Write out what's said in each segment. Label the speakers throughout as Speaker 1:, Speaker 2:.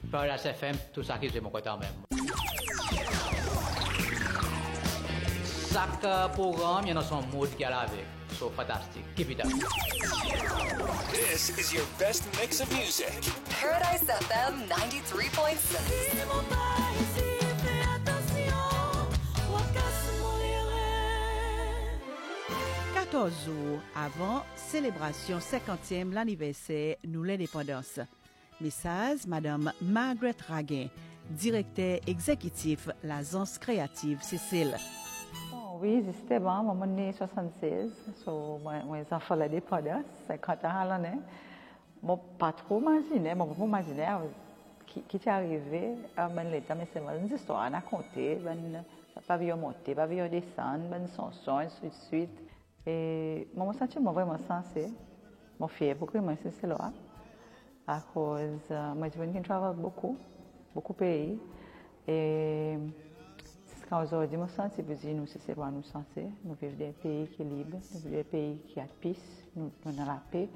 Speaker 1: Paradise FM, tout ça qui c'est mon côté en même. Chaque programme, il y a son mood qui est avec. So fantastique. Keep it up.
Speaker 2: This is your best mix of music.
Speaker 3: Paradise FM 93.7.
Speaker 4: 14 jours avant célébration 50e l'anniversaire nous l'indépendance. Message Madame Margaret Raguin, directeur exécutif l'agence créative Cécile.
Speaker 5: Oh, oui, c'était bon, moi je suis né en 76, so moi enfants l'indépendance 50 ans à l'année. Moi pas trop imaginé, moi pas imaginé qui est arrivé à l'état mais c'est une histoire à raconter, ben pavillon monter, pavillon descendre, ben son ainsi de suite. Et moi, je me sens vraiment sensé. Je suis fière pour que moi, c'est là. À cause, moi, je travaille beaucoup pays. Et quand aujourd'hui, je me sens, nous, c'est là, nous sensés. Nous vivons dans des pays qui sont libres, nous vivons dans des pays qui ont la paix, nous avons la paix.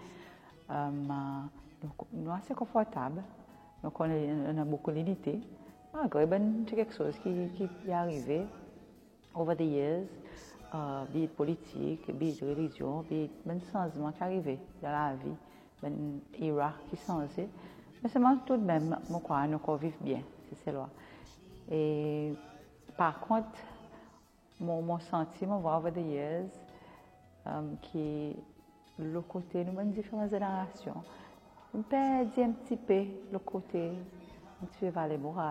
Speaker 5: Nous sommes assez confortables. Donc, on a beaucoup d'unité. Malgré, c'est quelque chose qui est arrivé over the years. Be it politique, be it religion, be it un changement qui est arrivé dans la vie, une era qui change. Mais c'est tout de même, je crois, nous vivons bien, c'est là. Et par contre, mon sentiment, over the years, qui le côté, nous avons différentes générations, on perd un petit peu le côté, un petit peu valeur morale.